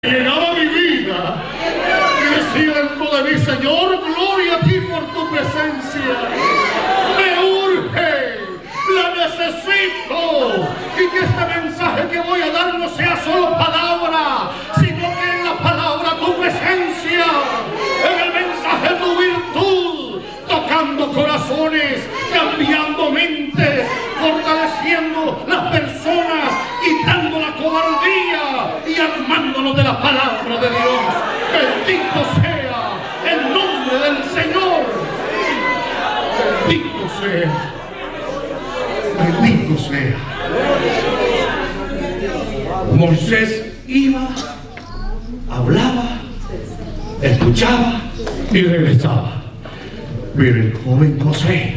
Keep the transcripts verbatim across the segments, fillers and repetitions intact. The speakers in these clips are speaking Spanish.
Llenaba mi vida y decía dentro de mí: Señor, gloria a ti por tu presencia. Me urge, la necesito, y que este mensaje que voy a dar no sea solo palabra, sino que en la palabra tu presencia, en el mensaje tu virtud, tocando corazones, cambiando mentes, fortaleciendo las personas, quitando la cobardía y armándonos de la palabra de Dios. Bendito sea el nombre del Señor. Bendito sea. Bendito sea. Moisés iba, hablaba, escuchaba y regresaba. Pero el joven José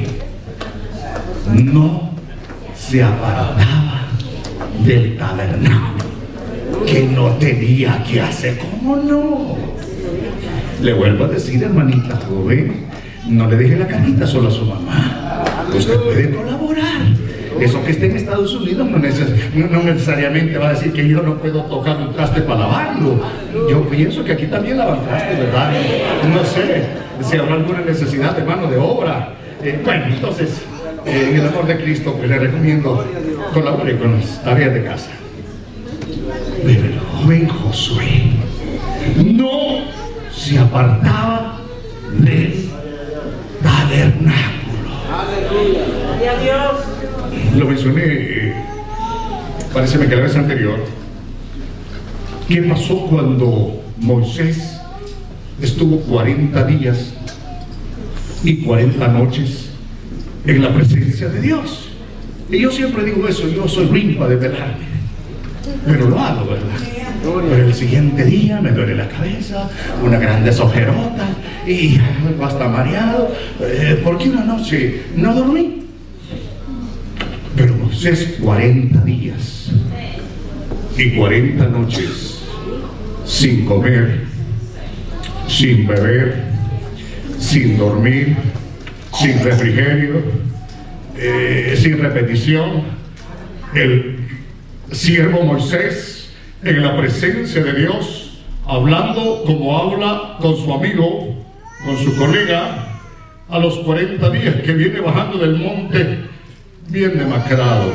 no se apartaba del tabernáculo, que no tenía que hacer. ¿Cómo no? Le vuelvo a decir, hermanita joven, no le deje la carita solo a su mamá. Usted puede colaborar. Eso que esté en Estados Unidos no, neces no, no necesariamente va a decir que yo no puedo tocar un traste para lavarlo. Yo pienso que aquí también lavan traste, ¿verdad? No sé si habrá alguna necesidad de mano de obra. Eh, bueno, entonces, eh, en el amor de Cristo, pues le recomiendo colabore con las tareas de casa. Pero el joven Josué no se apartaba del tabernáculo. ¡Aleluya! Lo mencioné, eh, parece que la vez anterior. ¿Qué pasó cuando Moisés estuvo cuarenta días y cuarenta noches en la presencia de Dios? Y yo siempre digo eso, yo soy rimpa de pelarme, pero lo hago, ¿verdad? Pero el siguiente día me duele la cabeza, una grande ojerota y algo hasta mareado, eh, porque una noche no dormí. Pero Moisés, cuarenta días y cuarenta noches sin comer, sin beber, sin dormir, sin refrigerio, eh, sin repetición. El siervo Moisés en la presencia de Dios, hablando como habla con su amigo, con su colega, a los cuarenta días que viene bajando del monte, bien demacrado.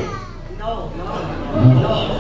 No.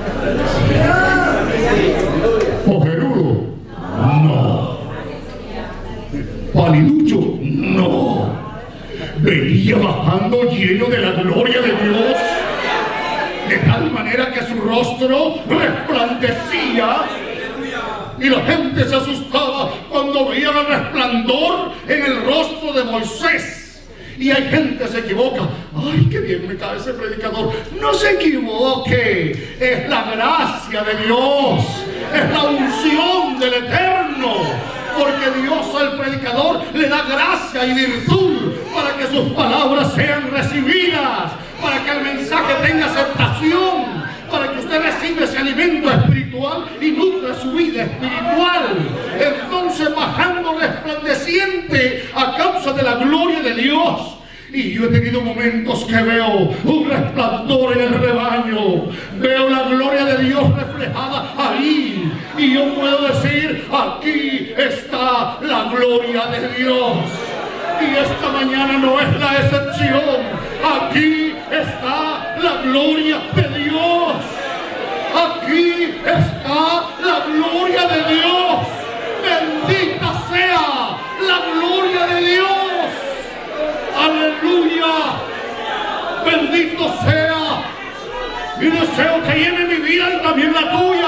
Ojerudo. No. Paliducho. No. Venía bajando lleno de la gloria de Dios, de tal manera que su rostro resplandecía y la gente se asustaba cuando veía el resplandor en el rostro de Moisés. Y hay gente que se equivoca. Ay, qué bien me cae ese predicador. No se equivoque. Es la gracia de Dios. Es la unción del Eterno. Porque Dios al predicador le da gracia y virtud para que sus palabras sean recibidas, para que el mensaje tenga aceptación, para que usted reciba ese alimento espiritual y nutra su vida espiritual. Entonces, bajando resplandeciente a causa de la gloria de Dios. Y yo he tenido momentos que veo un resplandor en el rebaño, veo la gloria de Dios reflejada ahí, y yo puedo decir: aquí está la gloria de Dios. Y esta mañana no es la excepción. Aquí está la gloria de Dios. Aquí está la gloria de Dios. Bendita sea la gloria de Dios. Aleluya. Bendito sea. Y deseo que llene mi vida y también la tuya.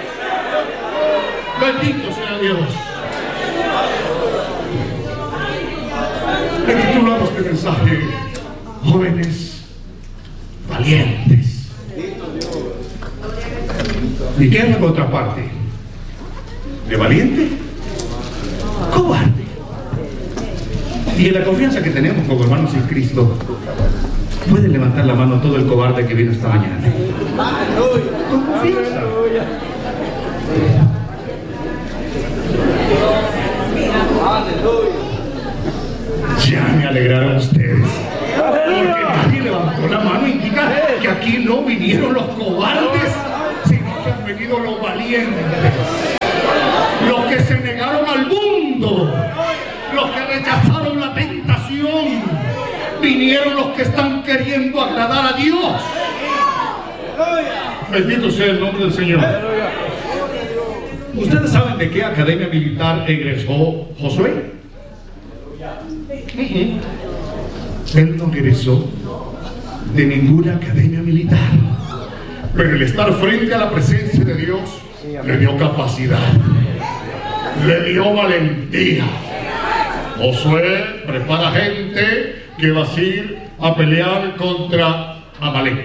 Bendito sea Dios. He titulado este mensaje: jóvenes valientes. ¿Y qué es la contraparte de valiente? Cobarde. Y en la confianza que tenemos como hermanos en Cristo, pueden levantar la mano todo el cobarde que vino esta mañana. Con confianza. Ya me alegraron ustedes, porque nadie levantó la mano. Indica que aquí no vinieron los cobardes, sino que han venido los valientes. vinieron los que están queriendo agradar a Dios. Bendito sea el nombre del Señor. ¿Ustedes saben de qué academia militar egresó Josué? Él no egresó de ninguna academia militar, pero el estar frente a la presencia de Dios le dio capacidad, le dio valentía. Josué prepara gente que va a ir a pelear contra Amalek.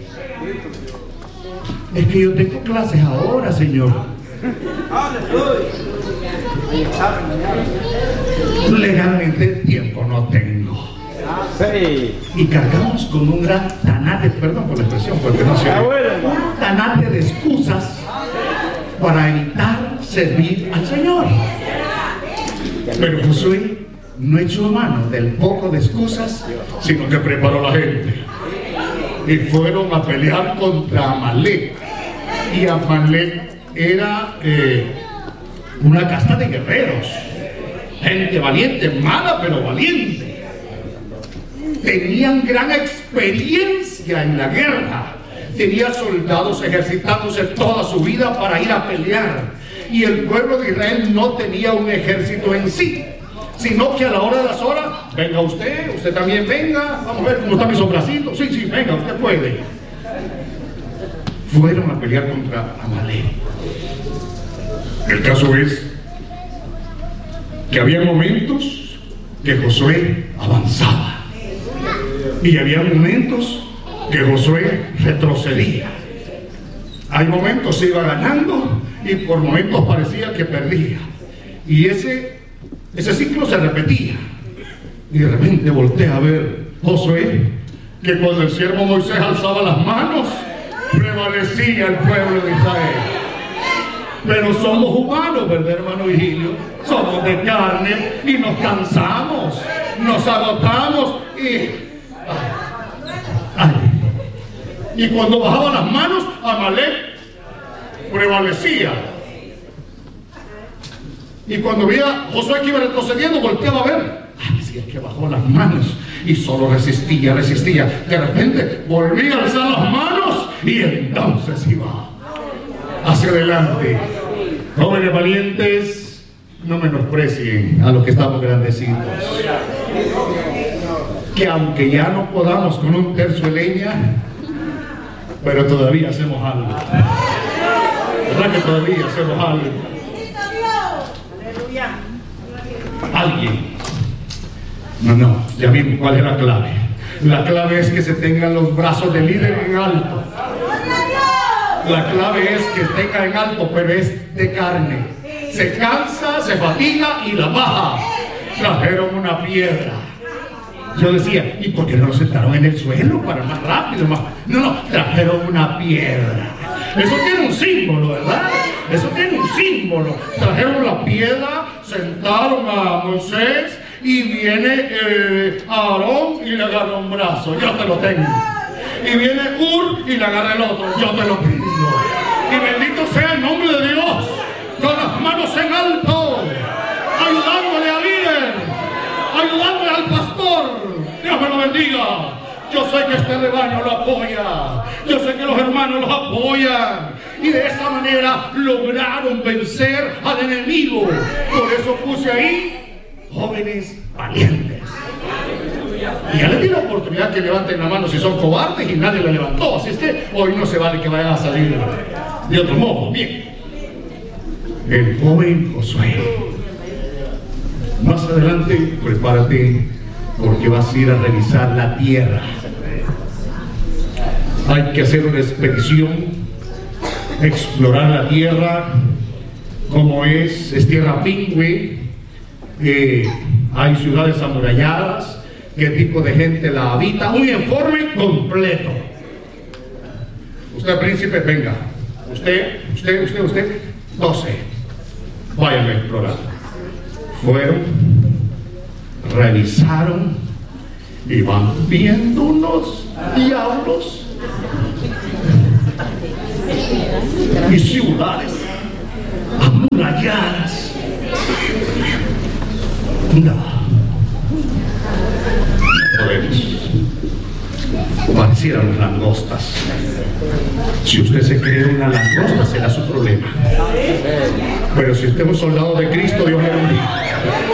Es que yo tengo clases ahora, Señor. Legalmente tiempo no tengo. Y cargamos con un gran tanate, perdón por la expresión, porque no se oye, un tanate de excusas para evitar servir al Señor. Pero Josué no echó mano del poco de excusas, sino que preparó la gente. Y fueron a pelear contra Amalek. Y Amalek era eh, una casta de guerreros, gente valiente, mala pero valiente. Tenían gran experiencia en la guerra. Tenía soldados ejercitándose toda su vida para ir a pelear. Y el pueblo de Israel no tenía un ejército en sí, sino que a la hora de las horas, venga usted, usted también venga, vamos a ver cómo está mi sombracito, sí, sí, venga, usted puede. Fueron a pelear contra Amalek. El caso es que había momentos que Josué avanzaba y había momentos que Josué retrocedía. Hay momentos que iba ganando y por momentos parecía que perdía, y ese, ese ciclo se repetía. Y de repente voltea a ver Josué que cuando el siervo Moisés alzaba las manos, prevalecía el pueblo de Israel. Pero somos humanos, ¿verdad, hermano Vigilio? Somos de carne y nos cansamos, nos agotamos y... Ay. Y cuando bajaban las manos, Amalek prevalecía. Y cuando veía Josué que iba retrocediendo, volteaba a ver. Ay, si es que bajó las manos y solo resistía, resistía. De repente volvía a alzar las manos y entonces iba hacia adelante. Jóvenes valientes, no menosprecien a los que estamos grandecitos. Que aunque ya no podamos con un tercio de leña, pero todavía hacemos algo. ¿Verdad que todavía hacemos algo? Alguien. No, no, ya vimos cuál es la clave. La clave es que se tengan los brazos del líder en alto. La clave es que tenga en alto, pero es de carne. Se cansa, se fatiga y la baja. Trajeron una piedra. Yo decía, ¿y por qué no lo sentaron en el suelo para más rápido? Más... No, no, trajeron una piedra. Eso tiene un símbolo, ¿verdad? Eso tiene un símbolo. Trajeron la piedra, sentaron a Moisés y viene eh, Aarón y le agarra un brazo. Yo te lo tengo. Y viene Ur y le agarra el otro. Yo te lo tengo. Y bendito sea el nombre de Dios, con las manos en alto, ayudándole al líder, ayudándole al pastor. Dios me lo bendiga. Yo sé que este rebaño lo apoya. Yo sé que los hermanos los apoyan. Y de esa manera lograron vencer al enemigo. Por eso puse ahí jóvenes valientes. Y ya les di la oportunidad que levanten la mano si son cobardes y nadie la levantó. Así es que hoy no se vale que vayan a salir de otro modo. Bien. El joven Josué. Más adelante, prepárate, porque vas a ir a revisar la tierra. Hay que hacer una expedición, explorar la tierra, como es, es tierra pingüe, eh, hay ciudades amuralladas, qué tipo de gente la habita, un informe completo. Usted, príncipe, venga. Usted, usted, usted, usted, doce. Vayan a explorar. Fueron, revisaron y van viendo unos diablos y ciudades amuralladas. No, no podemos. langostas. Si usted se cree una langosta, será su problema. Pero si usted es un soldado de Cristo, Dios le bendiga.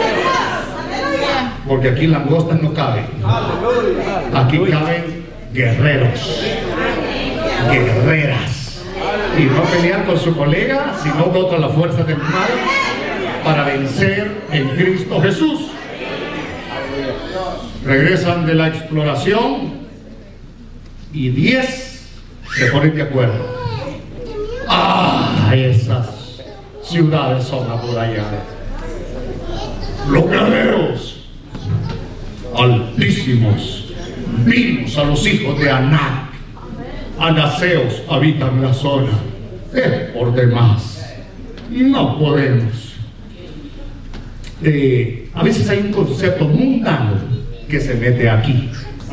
Porque aquí langostas no caben. Aquí caben guerreros, guerreras. Y no pelear con su colega, sino contra las fuerzas del mal, para vencer en Cristo Jesús. Regresan de la exploración y diez se ponen de acuerdo. ¡Ah! Esas ciudades son amuralladas. Los guerreros altísimos vimos a los hijos de Anac. Anaseos habitan la zona. Eh, por demás, no podemos. Eh, a veces hay un concepto mundano que se mete aquí.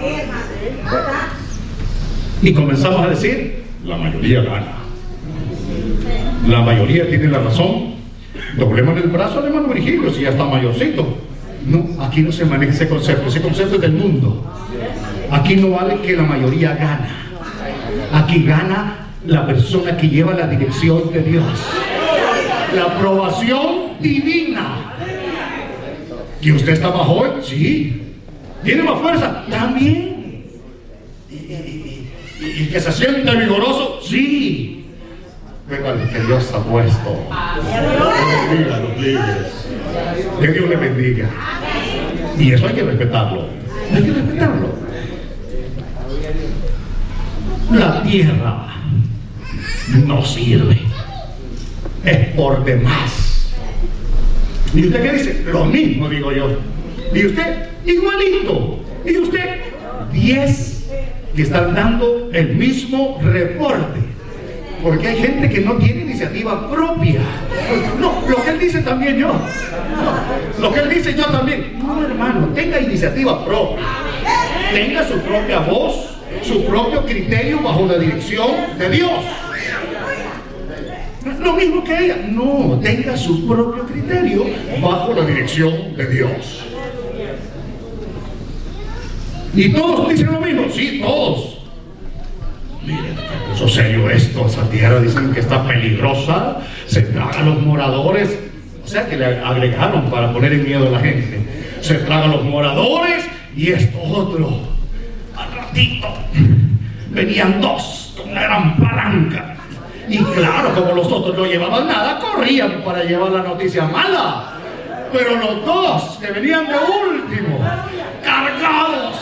Y comenzamos a decir, la mayoría gana. La mayoría tiene la razón. Doblemos el brazo al hermano Virgilio si ya está mayorcito. No, aquí no se maneja ese concepto. Ese concepto es del mundo. Aquí no vale que la mayoría gana. Aquí gana la persona que lleva la dirección de Dios. La aprobación divina. ¿Que usted está más joven? Sí. ¿Tiene más fuerza? También. ¿Y, y, y, y que se siente vigoroso? Sí. Venga, que Dios ha puesto. Que bendiga a los líderes. Que Dios le bendiga. Y eso hay que respetarlo. Hay que respetarlo. La tierra no sirve. Es por demás. ¿Y usted qué dice? Lo mismo digo yo. ¿Y usted? Igualito. ¿Y usted? Diez que están dando el mismo reporte. Porque hay gente que no tiene iniciativa propia. No, lo que él dice también yo. No, lo que él dice yo también. No, hermano, tenga iniciativa propia. Tenga su propia voz, su propio criterio bajo la dirección de Dios. Lo mismo que ella. No, tenga su propio criterio bajo la dirección de Dios. ¿Y todos dicen lo mismo? Sí, todos. Miren, eso serio esto, esa tierra dicen que está peligrosa, se traga a los moradores, o sea que le agregaron para poner en miedo a la gente. Se traga a los moradores y esto otro. Al ratito venían dos con una gran palanca. Y claro, como los otros no llevaban nada, corrían para llevar la noticia mala. Pero los dos que venían de último, cargados,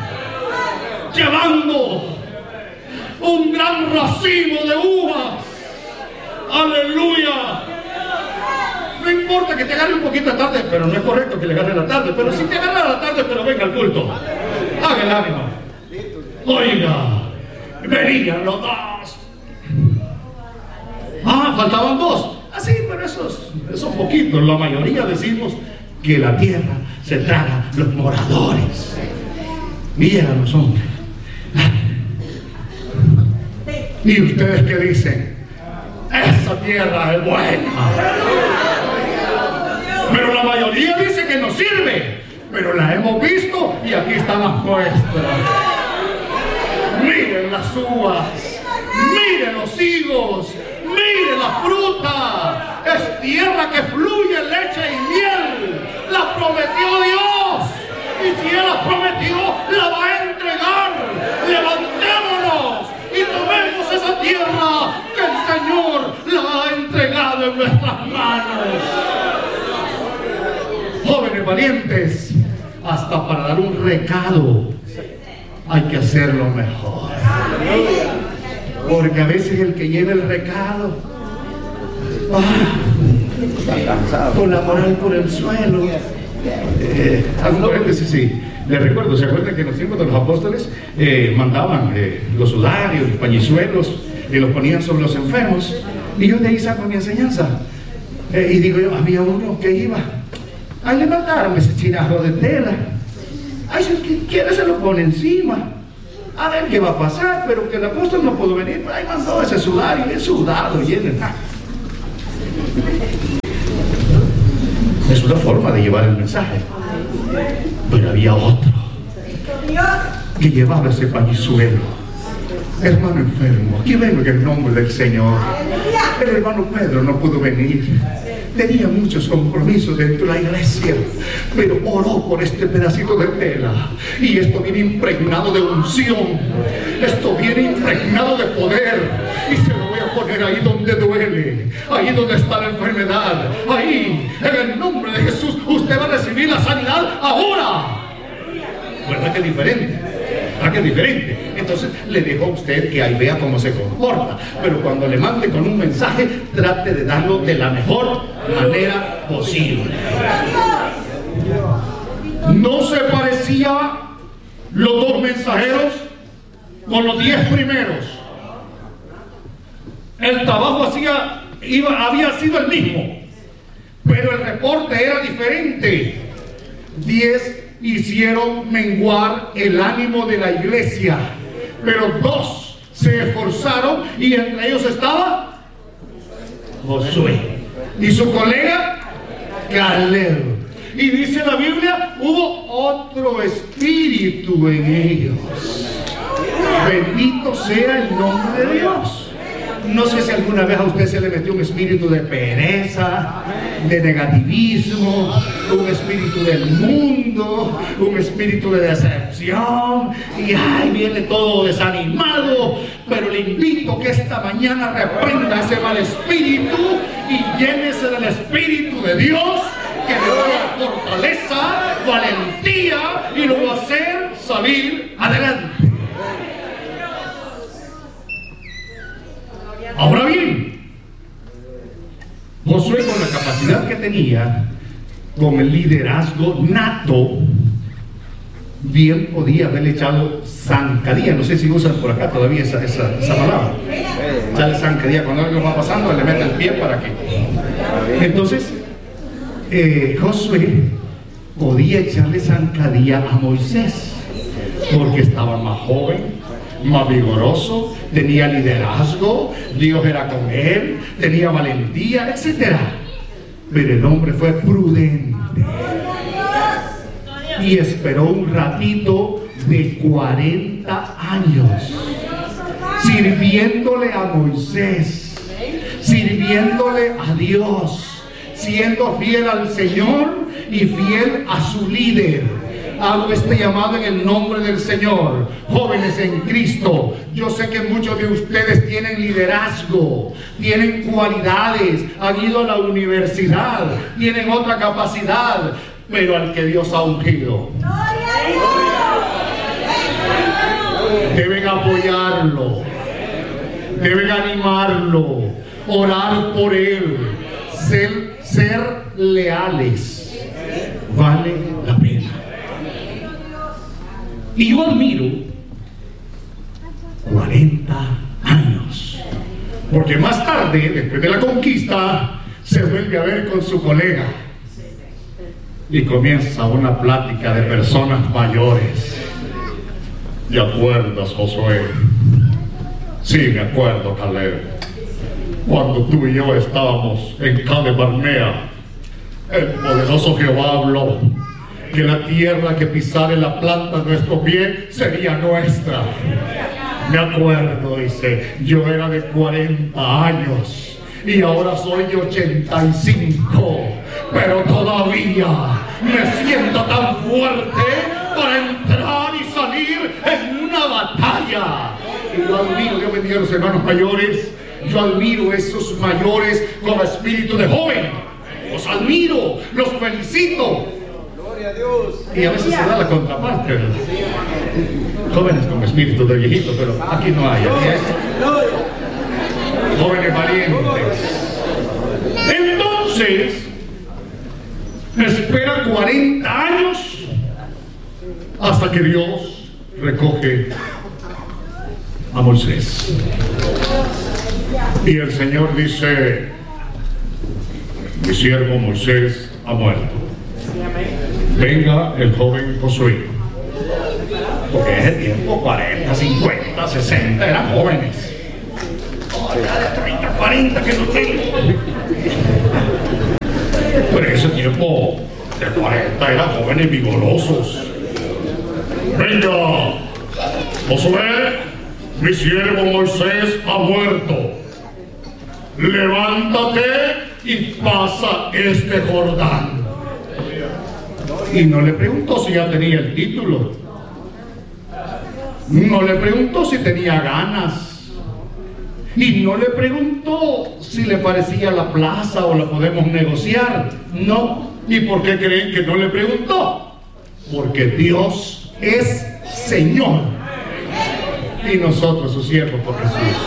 llevando un gran racimo de uvas. ¡Aleluya! No importa que te agarre un poquito de tarde, pero no es correcto que le agarre la tarde. Pero si te agarra la tarde, pero venga al culto. Haga el ánimo. Oiga, venían los dos. Ah, faltaban dos. Ah, sí, pero esos, esos poquitos. La mayoría decimos que la tierra se traga los moradores. Miren los hombres. ¿Y ustedes qué dicen? Esa tierra es buena. Pero la mayoría dice que no sirve. Pero la hemos visto y aquí están las muestras. Miren las uvas. Miren los higos. Miren la fruta. Es tierra que fluye leche y miel. La prometió Dios. Y si Él la prometió, la va a entregar. Levantémonos y tomemos esa tierra que el Señor la ha entregado en nuestras manos. Jóvenes valientes, hasta para dar un recado hay que hacerlo mejor. Porque a veces el que lleva el recado ah, con la moral por el suelo. Eh, alguna vez sí, sí, les recuerdo, ¿se acuerdan que en los tiempos de los apóstoles eh, mandaban eh, los sudarios, los pañizuelos y los ponían sobre los enfermos? Y yo de ahí saco mi enseñanza. Eh, y digo yo, había uno que iba, ahí le mandaron ese chirajo de tela. Ay, si el que quiera se lo pone encima. A ver qué va a pasar, pero que el apóstol no pudo venir. Pero ahí mandó ese sudario, es sudado, lleno. Es una forma de llevar el mensaje. Pero había otro que llevaba ese pañizuelo hermano enfermo, aquí vengo en el nombre del Señor. El hermano Pedro no pudo venir. Tenía muchos compromisos dentro de la iglesia, pero oró por este pedacito de tela. Y esto viene impregnado de unción. Esto viene impregnado de poder. Y se lo voy a poner ahí donde duele, ahí donde está la enfermedad. Ahí, en el nombre de Jesús, usted va a recibir la sanidad ahora. ¿Verdad que es diferente? ¿Verdad que es diferente? Entonces le dejo a usted que ahí vea cómo se comporta. Pero cuando le mande con un mensaje, trate de darlo de la mejor manera posible. No se parecía los dos mensajeros con los diez primeros. El trabajo hacía, iba, había sido el mismo, pero el reporte era diferente. Diez hicieron menguar el ánimo de la iglesia, pero dos se esforzaron, y entre ellos estaba Josué y su colega Caleb. Y dice la Biblia, hubo otro espíritu en ellos. Bendito sea el nombre de Dios. No sé si alguna vez a usted se le metió un espíritu de pereza, de negativismo, un espíritu del mundo, un espíritu de decepción, y ay, viene todo desanimado. Pero le invito que esta mañana reprenda ese mal espíritu y llénese del Espíritu de Dios, que le va a dar fortaleza, valentía, y lo va a hacer salir adelante. Ahora bien, Josué, con la capacidad que tenía, con el liderazgo nato, bien podía haberle echado zancadilla. No sé si usan por acá todavía esa, esa, esa palabra. Echarle zancadilla. Cuando algo va pasando, le mete el pie para que... Entonces, eh, Josué podía echarle zancadilla a Moisés, porque estaba más joven, más vigoroso, tenía liderazgo, Dios era con él, tenía valentía, etcétera. Pero el hombre fue prudente y esperó un ratito de cuarenta años sirviéndole a Moisés, sirviéndole a Dios, siendo fiel al Señor y fiel a su líder. Hago este llamado en el nombre del Señor. Jóvenes en Cristo, yo sé que muchos de ustedes tienen liderazgo, tienen cualidades, han ido a la universidad, tienen otra capacidad, pero al que Dios ha ungido, deben apoyarlo, deben animarlo, orar por él, ser, ser leales. Vale la pena. Y yo admiro cuarenta años, porque más tarde, después de la conquista, se vuelve a ver con su colega y comienza una plática de personas mayores. ¿Te acuerdas, Josué? Sí, me acuerdo, Caleb. Cuando tú y yo estábamos en Cades Barnea, el poderoso Jehová habló que la tierra que pisare la planta de nuestro pie sería nuestra. Me acuerdo, dice, yo era de cuarenta años y ahora soy de ochenta y cinco, pero todavía me siento tan fuerte para entrar y salir en una batalla. Y yo admiro, Dios bendiga a los hermanos mayores, yo admiro esos mayores con espíritu de joven. Los admiro, los felicito. Y a veces se da la contraparte, ¿verdad? Jóvenes con espíritu de viejito, pero aquí no hay, aquí hay jóvenes valientes. Entonces, espera cuarenta años hasta que Dios recoge a Moisés. Y el Señor dice: mi siervo Moisés ha muerto. Venga el joven Josué. Porque en ese tiempo cuarenta, cincuenta, sesenta eran jóvenes. Ahora de treinta, cuarenta que no tengo. Pero en ese tiempo de cuarenta eran jóvenes vigorosos. Venga Josué, mi siervo Moisés ha muerto. Levántate y pasa este Jordán. Y no le preguntó si ya tenía el título. No le preguntó si tenía ganas. Y no le preguntó si le parecía la plaza o la podemos negociar. No. ¿Y por qué creen que no le preguntó? Porque Dios es Señor. Y nosotros, sus siervos, por Jesús.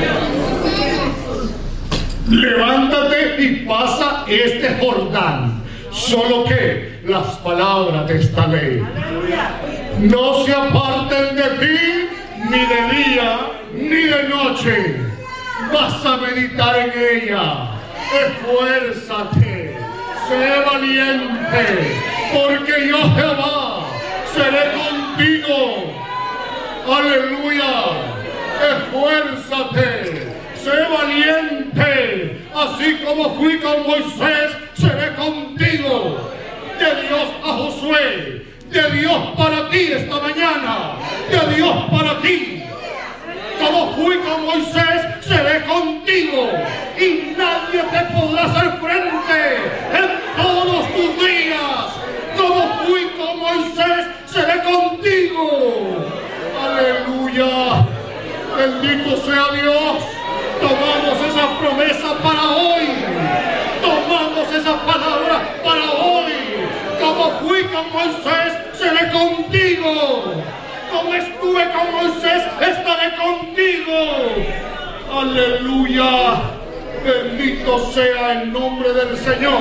Levántate y pasa este Jordán. Solo que las palabras de esta ley no se aparten de ti ni de día ni de noche. Vas a meditar en ella. Esfuérzate, sé valiente, porque yo, Jehová, seré contigo. Aleluya. Esfuérzate, sé valiente, así como fui con Moisés, seré contigo. De Dios a Josué, de Dios para ti esta mañana, de Dios para ti. Como fui con Moisés, seré contigo, y nadie te podrá hacer frente en todos tus días. Como fui con Moisés, seré contigo. Aleluya. Bendito sea Dios. Tomamos esa promesa para hoy. Tomamos esa palabra para hoy. Como fui con Moisés, seré contigo. Como estuve con Moisés, estaré contigo. Aleluya. Bendito sea el nombre del Señor.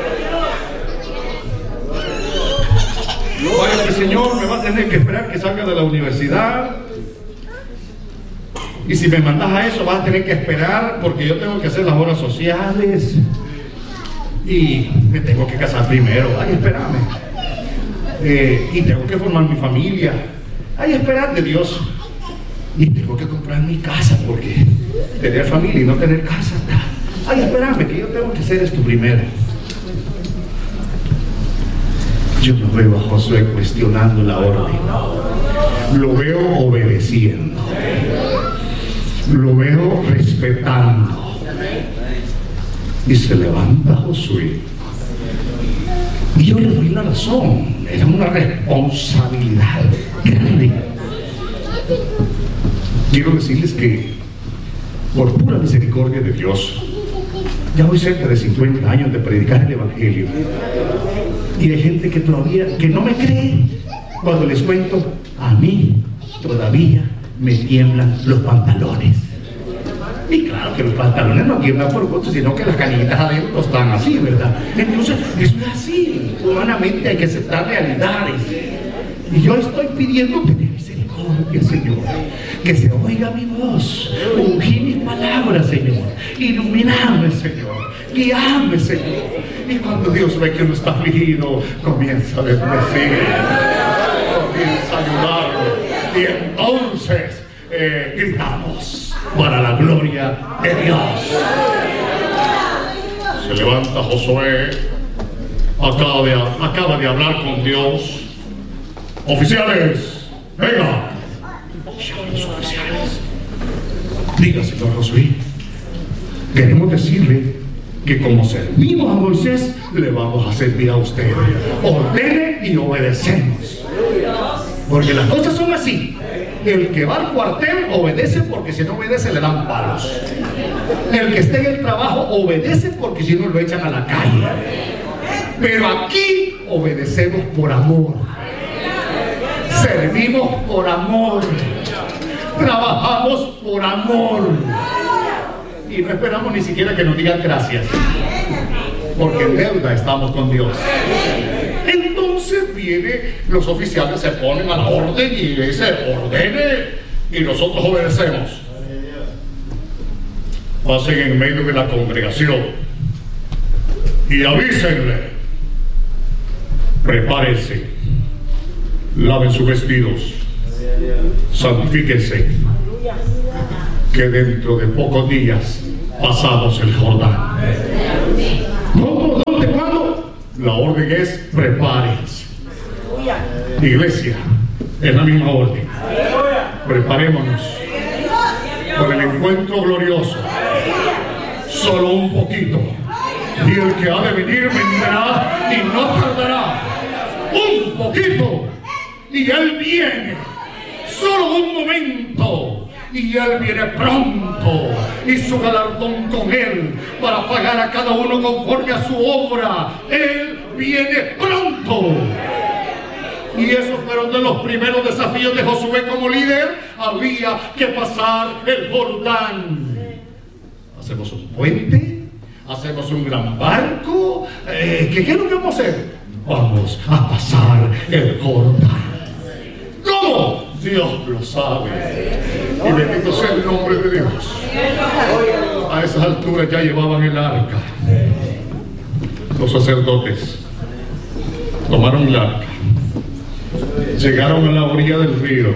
Vaya que Señor me va a tener que esperar que salga de la universidad. Y si me mandas a eso, vas a tener que esperar porque yo tengo que hacer las horas sociales. Y me tengo que casar primero. Ay, espérame. Eh, y tengo que formar mi familia. Ay, esperar de Dios. Y tengo que comprar mi casa porque tener familia y no tener casa. Ay, espérame, que yo tengo que hacer esto primero. Yo no veo a Josué cuestionando la orden. Lo veo obedeciendo. Lo veo respetando. Y se levanta Josué. Y yo le doy la razón. Era una responsabilidad grande. Quiero decirles que por pura misericordia de Dios, ya voy cerca de cincuenta años de predicar el Evangelio, y hay gente que todavía que no me cree cuando les cuento. A mí todavía me tiemblan los pantalones. Y claro que los pantalones no tiemblan por gusto, sino que las canillitas adentro están así, ¿verdad? Entonces, eso es así. Humanamente hay que aceptar realidades. Y yo estoy pidiendo tener misericordia, Señor. Que se oiga mi voz. Ungí mis palabras, Señor. Iluminame, Señor. Guíame, Señor. Y cuando Dios ve que uno está afligido, comienza a bendecir. Comienza a ayudarlo. Y entonces eh, gritamos para la gloria de Dios. Se levanta Josué, acaba de, acaba de hablar con Dios. Oficiales, venga. Los oficiales. Diga, señor Josué, queremos decirle que como servimos a Moisés, le vamos a servir a usted. Ordene y obedecemos. Porque las cosas son así. El que va al cuartel obedece, porque si no obedece le dan palos. El que esté en el trabajo obedece, porque si no lo echan a la calle. Pero aquí obedecemos por amor. Servimos por amor. Trabajamos por amor. Y no esperamos ni siquiera que nos digan gracias, porque en deuda estamos con Dios. Entonces viene, los oficiales se ponen a la orden y dice ordene, y nosotros obedecemos. Pasen en medio de la congregación y avísenle: prepárense, laven sus vestidos, santifíquense, que dentro de pocos días pasamos el Jordán. ¿Cómo? ¿Dónde? ¿Cuándo? La orden es prepárense. Iglesia, es la misma orden. Preparémonos por el encuentro glorioso. Solo un poquito. Y el que ha de venir vendrá y no tardará. Un poquito. Y Él viene. Solo un momento. Y Él viene pronto. Y su galardón con Él para pagar a cada uno conforme a su obra. Él viene pronto. Y esos fueron de los primeros desafíos de Josué como líder. Había que pasar el Jordán. Hacemos un puente, hacemos un gran barco. Eh, ¿qué, ¿Qué es lo que vamos a hacer? Vamos a pasar el Jordán. ¿Cómo? Dios lo sabe. Y bendito sea el nombre de Dios. A esas alturas ya llevaban el arca. Los sacerdotes tomaron el arca. Llegaron a la orilla del río.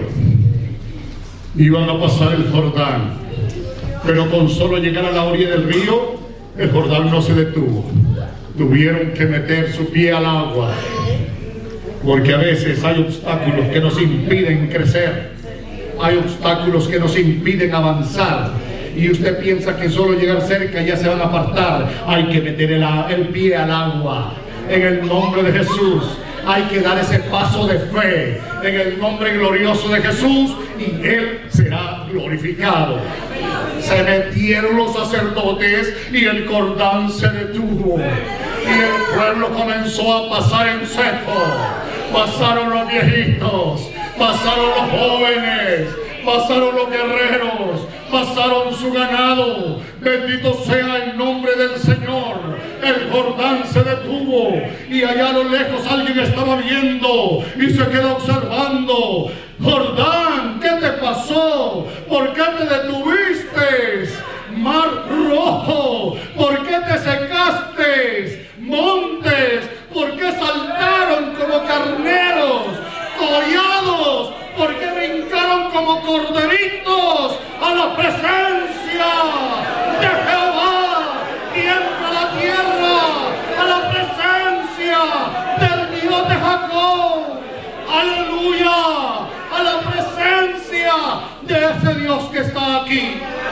Iban a pasar el Jordán. Pero con solo llegar a la orilla del río, el Jordán no se detuvo. Tuvieron que meter su pie al agua. Porque a veces hay obstáculos que nos impiden crecer. Hay obstáculos que nos impiden avanzar. Y usted piensa que solo llegar cerca ya se van a apartar. Hay que meter el, el pie al agua. En el nombre de Jesús. Hay que dar ese paso de fe en el nombre glorioso de Jesús y Él será glorificado. Se metieron los sacerdotes y el Jordán se detuvo. Y el pueblo comenzó a pasar en seco. Pasaron los viejitos, pasaron los jóvenes, pasaron los guerreros, pasaron su ganado. Bendito sea el nombre del Señor. El Jordán se detuvo y allá a lo lejos alguien estaba viendo y se quedó observando. Jordán, ¿qué te pasó? ¿Por qué te detuviste? Mar Rojo, ¿por qué te secaste? Montes, ¿por qué saltaron como carneros? Collados, ¿por qué brincaron como corderitos a la presencia de Jehová? Tiembla la tierra a la presencia del Dios de Jacob. Aleluya, a la presencia de ese Dios que está aquí.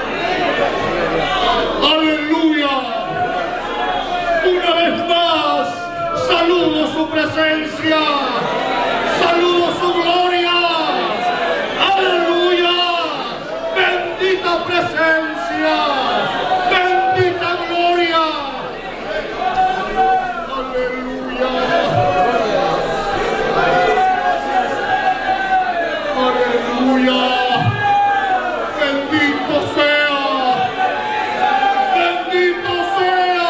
Aleluya. Una vez más, saludo su presencia, saludo su gloria. Aleluya, bendita presencia, bendita gloria. Aleluya, aleluya, bendito sea, bendito sea.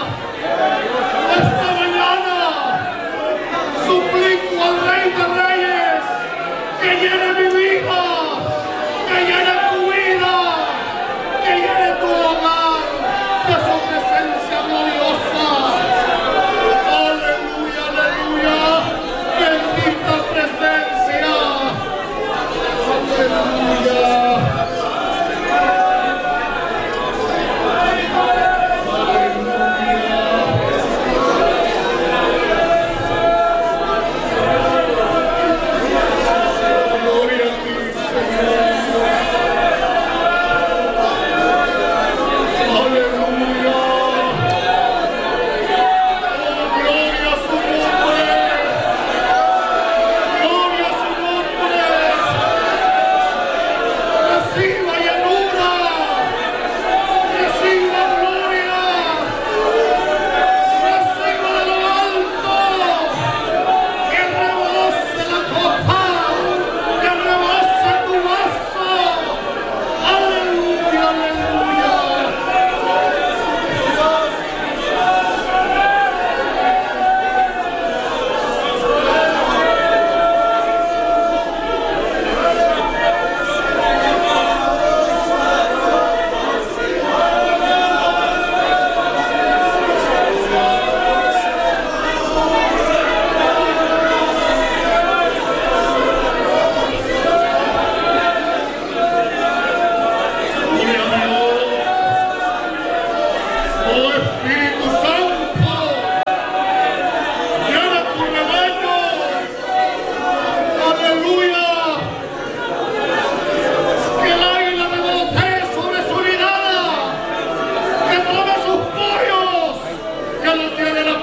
Esta mañana suplico al Rey de Reyes que llene mi vida, que llene tu vida, que llene tu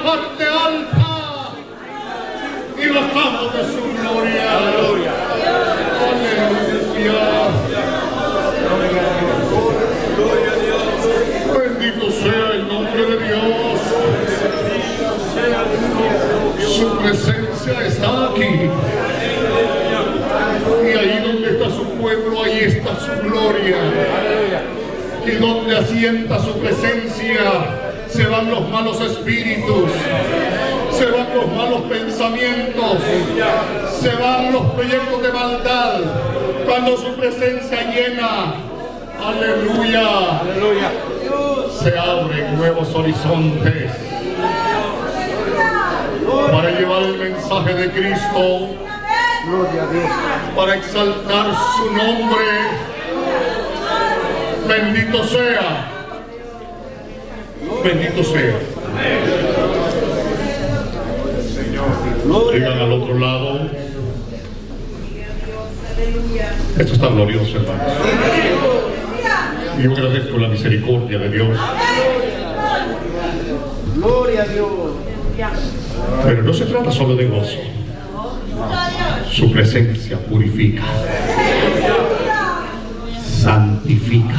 parte alta y gozamos de su gloria. Aleluya. Bendito sea el nombre de Dios. Su presencia está aquí. Y ahí donde está su pueblo, ahí está su gloria. Y donde asienta su presencia, se van los malos espíritus, se van los malos pensamientos, se van los proyectos de maldad. Cuando su presencia llena, aleluya, aleluya, se abren nuevos horizontes para llevar el mensaje de Cristo, para exaltar su nombre. Bendito sea, bendito sea. Llegan al otro lado. Esto está glorioso, hermanos. Y yo agradezco la misericordia de Dios. Gloria a Dios. Pero no se trata solo de gozo. Su presencia purifica, santifica.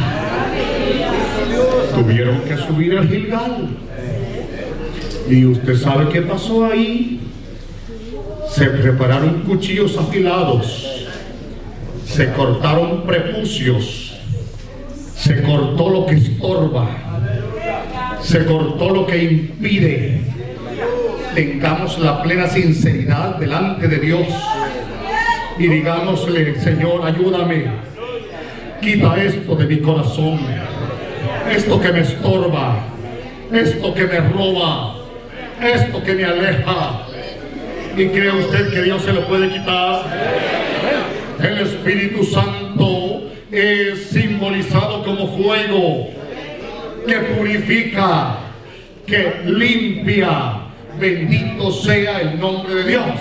Tuvieron que subir al Gilgal. Y usted sabe qué pasó ahí. Se prepararon cuchillos afilados. Se cortaron prepucios. Se cortó lo que estorba. Se cortó lo que impide. Tengamos la plena sinceridad delante de Dios y digámosle: Señor, ayúdame. Quita esto de mi corazón. Esto que me estorba. Esto que me roba. Esto que me aleja. ¿Y cree usted que Dios se lo puede quitar? El Espíritu Santo es simbolizado como fuego que purifica, que limpia. Bendito sea el nombre de Dios.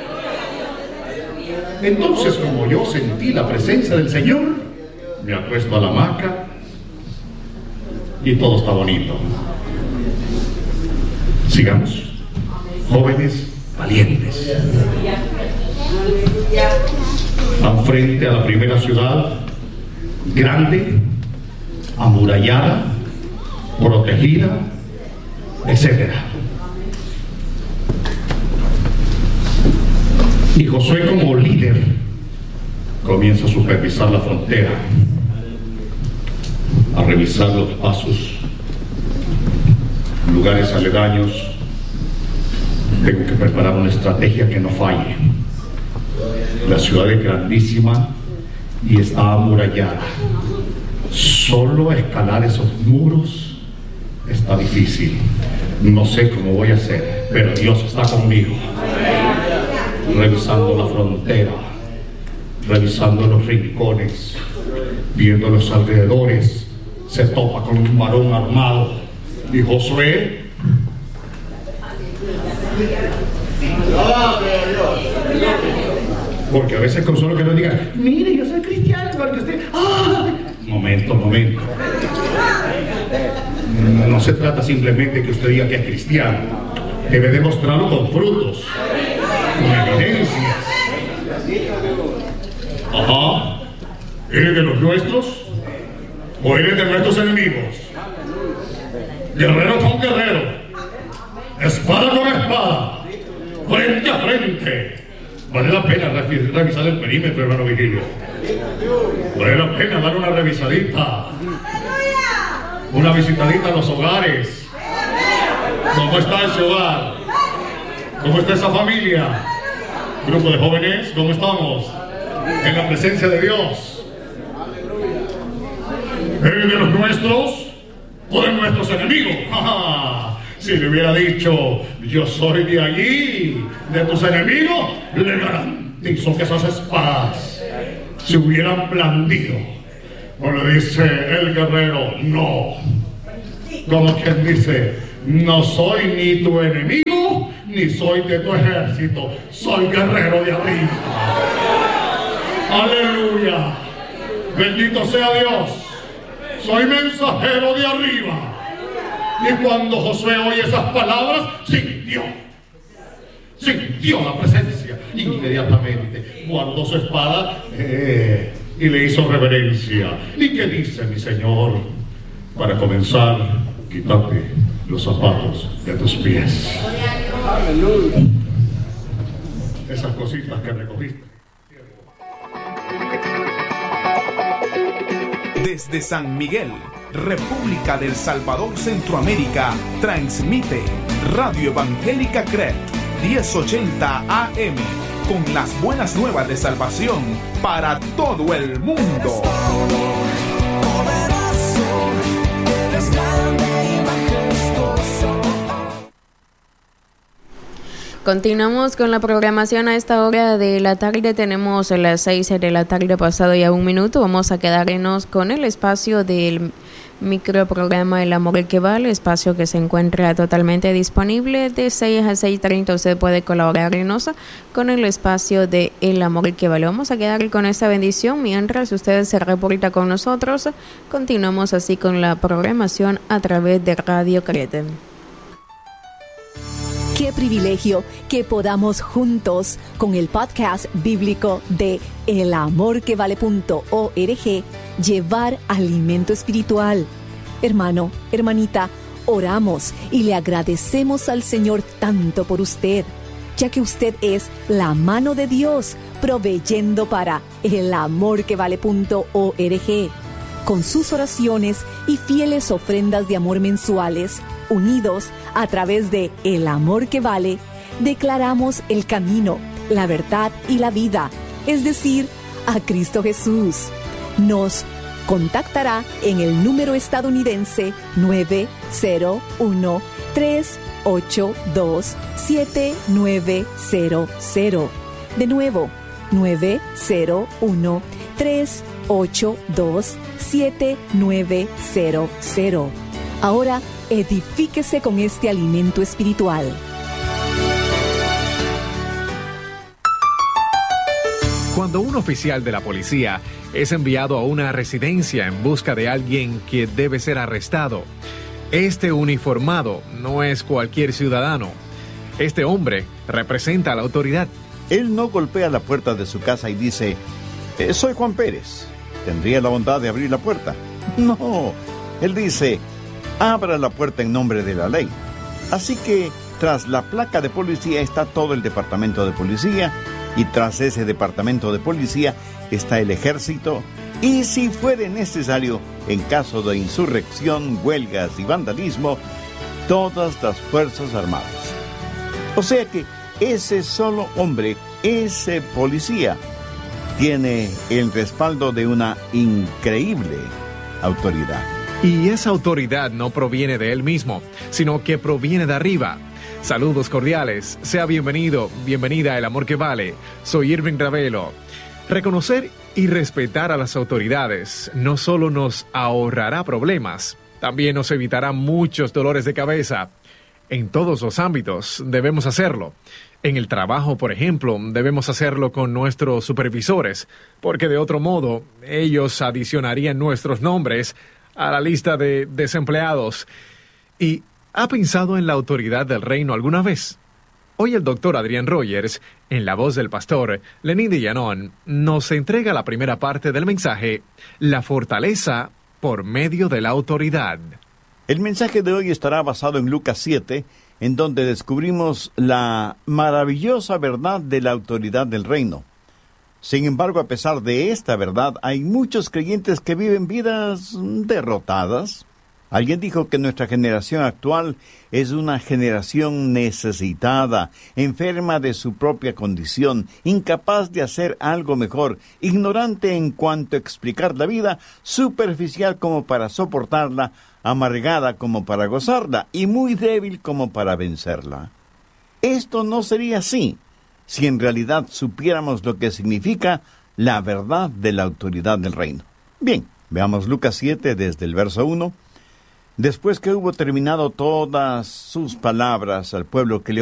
Entonces, como yo sentí la presencia del Señor, me acuesto a la hamaca y todo está bonito. Sigamos. Jóvenes valientes. Van frente a la primera ciudad, grande, amurallada, protegida, etcétera. Y Josué, como líder, comienza a supervisar la frontera, a revisar los pasos, lugares aledaños. Tengo que preparar una estrategia que no falle. La ciudad es grandísima y está amurallada. Solo escalar esos muros está difícil. No sé cómo voy a hacer, pero Dios está conmigo. Revisando la frontera, revisando los rincones, viendo los alrededores, se topa con un varón armado. Y Josué, porque a veces con solo que no digan: mire, yo soy cristiano, porque usted... ¡Ah! Momento, momento. No se trata simplemente que usted diga que es cristiano. Debe demostrarlo con frutos, con evidencias. Ajá. ¿Eres de los nuestros o eres de nuestros enemigos? Guerrero con guerrero, espada con espada, frente a frente. Vale la pena revisar el perímetro, hermano Vigilio. Vale la pena dar una revisadita, una visitadita a los hogares. ¿Cómo está ese hogar? ¿Cómo está esa familia? Grupo de jóvenes, ¿cómo estamos? En la presencia de Dios. ¿Eres de los nuestros o de nuestros enemigos? Si le hubiera dicho: yo soy de allí, de tus enemigos, le garantizo que esas espadas se hubieran blandido. O le dice el guerrero: no. Como quien dice: no soy ni tu enemigo, ni soy de tu ejército, soy guerrero de arriba. Aleluya. Bendito sea Dios. Soy mensajero de arriba. Y cuando Josué oye esas palabras, sintió, sintió la presencia. Inmediatamente guardó su espada eh, y le hizo reverencia. ¿Y qué dice mi Señor? Para comenzar, quítate los zapatos de tus pies. Aleluya. Esas cositas que recogiste. Desde San Miguel, República del Salvador, Centroamérica, transmite Radio Evangélica C R E T diez ochenta A M con las buenas nuevas de salvación para todo el mundo. Continuamos con la programación a esta hora de la tarde. Tenemos las seis de la tarde pasado ya un minuto. Vamos a quedarnos con el espacio del microprograma El Amor que Vale, espacio que se encuentra totalmente disponible de seis a seis treinta. Usted puede colaborarnos con el espacio de El Amor que Vale. Vamos a quedar con esta bendición mientras usted se reporta con nosotros. Continuamos así con la programación a través de Radio Crete. Qué privilegio que podamos juntos con el podcast bíblico de el amor que vale punto org llevar alimento espiritual. Hermano, hermanita, oramos y le agradecemos al Señor tanto por usted, ya que usted es la mano de Dios proveyendo para el amor que vale punto org. Con sus oraciones y fieles ofrendas de amor mensuales, unidos a través de El Amor que Vale, declaramos el camino, la verdad y la vida, es decir, a Cristo Jesús. Nos contactará en el número estadounidense nueve cero uno, tres ocho dos, siete nueve cero cero. De nuevo, nueve cero uno, tres ocho dos, siete nueve cero cero. Ahora, edifíquese con este alimento espiritual. Cuando un oficial de la policía es enviado a una residencia en busca de alguien que debe ser arrestado, este uniformado no es cualquier ciudadano. Este hombre representa a la autoridad. Él no golpea la puerta de su casa y dice, eh, soy Juan Pérez, ¿tendría la bondad de abrir la puerta? No, él dice, abra la puerta en nombre de la ley. Así que tras la placa de policía está todo el departamento de policía, y tras ese departamento de policía está el ejército, y si fuere necesario, en caso de insurrección, huelgas y vandalismo, todas las fuerzas armadas. O sea que ese solo hombre, ese policía, tiene el respaldo de una increíble autoridad. Y esa autoridad no proviene de él mismo, sino que proviene de arriba. Saludos cordiales, sea bienvenido, bienvenida a El Amor que Vale. Soy Irving Ravelo. Reconocer y respetar a las autoridades no solo nos ahorrará problemas, también nos evitará muchos dolores de cabeza. En todos los ámbitos debemos hacerlo. En el trabajo, por ejemplo, debemos hacerlo con nuestros supervisores, porque de otro modo ellos adicionarían nuestros nombres a la lista de desempleados. ¿Y ha pensado en la autoridad del reino alguna vez? Hoy el doctor Adrián Rogers, en la voz del pastor Lenín de Llanón, nos entrega la primera parte del mensaje, la fortaleza por medio de la autoridad. El mensaje de hoy estará basado en Lucas siete, en donde descubrimos la maravillosa verdad de la autoridad del reino. Sin embargo, a pesar de esta verdad, hay muchos creyentes que viven vidas derrotadas. Alguien dijo que nuestra generación actual es una generación necesitada, enferma de su propia condición, incapaz de hacer algo mejor, ignorante en cuanto a explicar la vida, superficial como para soportarla, amargada como para gozarla y muy débil como para vencerla. Esto no sería así si en realidad supiéramos lo que significa la verdad de la autoridad del reino. Bien, veamos Lucas siete desde el verso uno. Después que hubo terminado todas sus palabras al pueblo que le